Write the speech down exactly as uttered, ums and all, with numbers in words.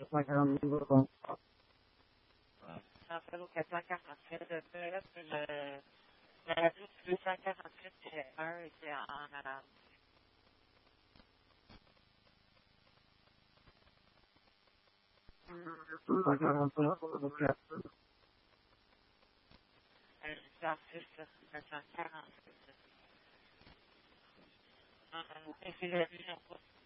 J'appelle au quatre cent quarante-huit. Le le, la radio du deux cent quarante-huit un était en arabe. L'artiste deux cent quarante-huit. Et c'est la vision.